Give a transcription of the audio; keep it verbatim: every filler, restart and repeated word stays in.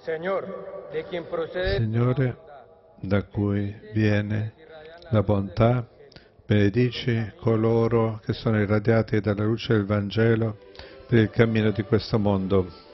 Signore, da cui viene la bontà, benedici coloro che sono irradiati dalla luce del Vangelo per il cammino di questo mondo.